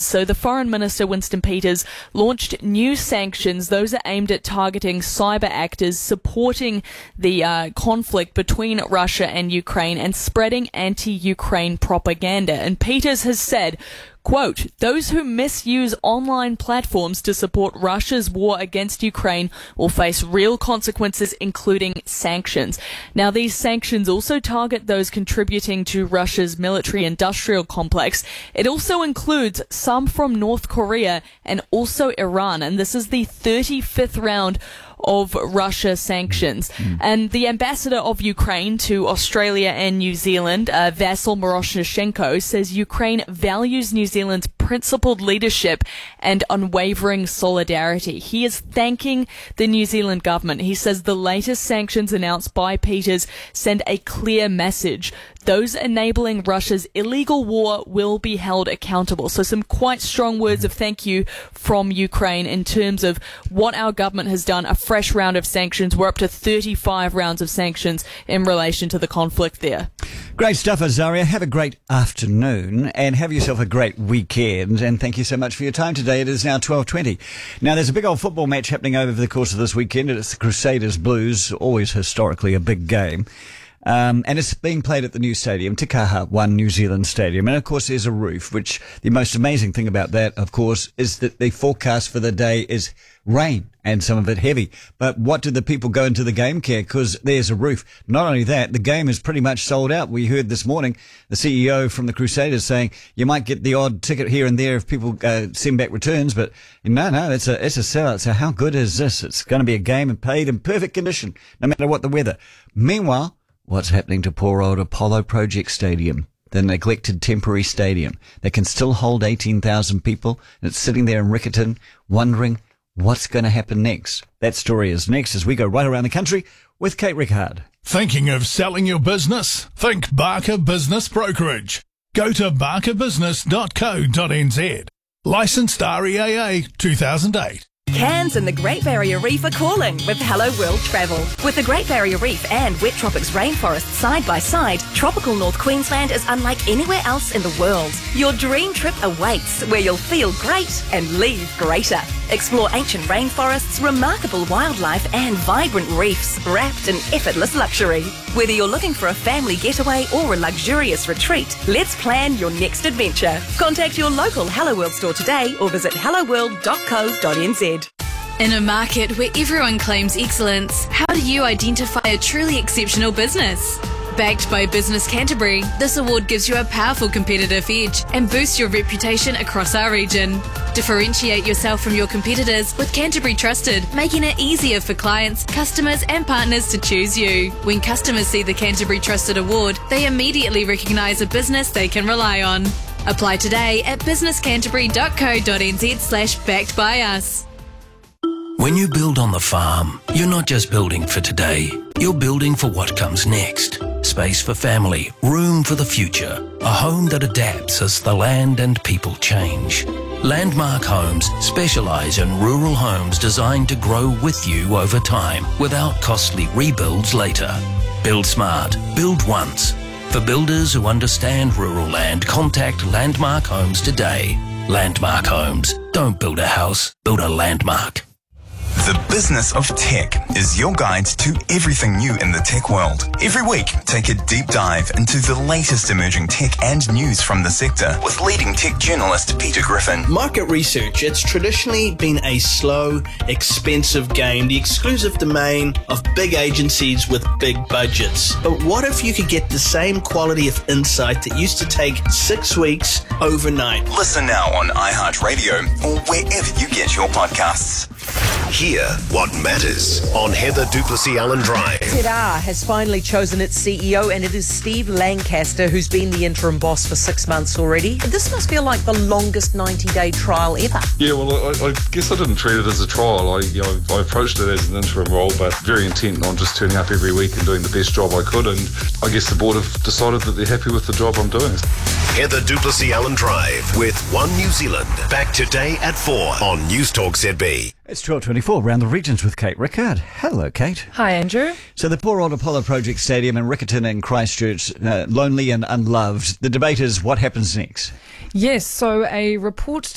So the Foreign Minister, Winston Peters, launched new sanctions. Those are aimed at targeting cyber actors supporting the conflict between Russia and Ukraine and spreading anti-Ukraine propaganda. And Peters has said, quote, "Those who misuse online platforms to support Russia's war against Ukraine will face real consequences, including sanctions." Now, these sanctions also target those contributing to Russia's military-industrial complex. It also includes some from North Korea and also Iran, and this is the 35th round of Russia sanctions. And the ambassador of Ukraine to Australia and New Zealand, Vasyl Miroshnichenko, says Ukraine values New Zealand's principled leadership and unwavering solidarity. He is thanking the New Zealand government. He says the latest sanctions announced by Peters send a clear message. Those enabling Russia's illegal war will be held accountable. So some quite strong words of thank you from Ukraine in terms of what our government has done. A fresh round of sanctions. We're up to 35 rounds of sanctions in relation to the conflict there. Great stuff, Azaria. Have a great afternoon and have yourself a great weekend. And thank you so much for your time today. It is now 12:20. Now, there's a big old football match happening over the course of this weekend. It's the Crusaders Blues, always historically a big game. And it's being played at the new stadium, Te Kaha One New Zealand Stadium. And, of course, there's a roof, which the most amazing thing about that, of course, is that the forecast for the day is rain and some of it heavy. But what do the people go into the game care? Because there's a roof. Not only that, the game is pretty much sold out. We heard this morning the CEO from the Crusaders saying you might get the odd ticket here and there if people send back returns. But no, it's a sellout. So how good is this? It's going to be a game and played in perfect condition, no matter what the weather. Meanwhile, what's happening to poor old Apollo Project Stadium, the neglected temporary stadium that can still hold 18,000 people, and it's sitting there in Riccarton wondering what's going to happen next. That story is next as we go right around the country with Kate Rickard. Thinking of selling your business? Think Barker Business Brokerage. Go to barkerbusiness.co.nz. Licensed REAA 2008. Cairns and the Great Barrier Reef are calling with Hello World Travel. With the Great Barrier Reef and Wet Tropics rainforest side by side, tropical North Queensland is unlike anywhere else in the world. Your dream trip awaits, where you'll feel great and leave greater. Explore ancient rainforests, remarkable wildlife and vibrant reefs wrapped in effortless luxury. Whether you're looking for a family getaway or a luxurious retreat, let's plan your next adventure. Contact your local Hello World store today or visit helloworld.co.nz. In a market where everyone claims excellence, how do you identify a truly exceptional business? Backed by Business Canterbury, this award gives you a powerful competitive edge and boosts your reputation across our region. Differentiate yourself from your competitors with Canterbury Trusted, making it easier for clients, customers and partners to choose you. When customers see the Canterbury Trusted Award, they immediately recognise a business they can rely on. Apply today at businesscanterbury.co.nz/backed by us. When you build on the farm, you're not just building for today, you're building for what comes next. Space for family, room for the future, a home that adapts as the land and people change. Landmark Homes specialise in rural homes designed to grow with you over time without costly rebuilds later. Build smart, build once. For builders who understand rural land, contact Landmark Homes today. Landmark Homes. Don't build a house, build a landmark. The Business of Tech is your guide to everything new in the tech world. Every week, take a deep dive into the latest emerging tech and news from the sector with leading tech journalist Peter Griffin. Market research, it's traditionally been a slow, expensive game, the exclusive domain of big agencies with big budgets. But what if you could get the same quality of insight that used to take 6 weeks overnight? Listen now on iHeartRadio or wherever you get your podcasts. Hear what matters on Heather Duplessis-Allen Drive. TEDA has finally chosen its CEO, and it is Steve Lancaster, who's been the interim boss for 6 months already. This must feel like the longest 90-day trial ever. Yeah, well, I guess I didn't treat it as a trial. I approached it as an interim role, but very intent on just turning up every week and doing the best job I could. And I guess the board have decided that they're happy with the job I'm doing. Heather Duplessis-Allen Drive with One New Zealand. Back today at 4 on News Talk ZB. It's 12:24 around the regions with Kate Rickard. Hello, Kate. Hi, Andrew. So the poor old Apollo Project Stadium in Riccarton and Christchurch, lonely and unloved. The debate is what happens next. Yes, so a report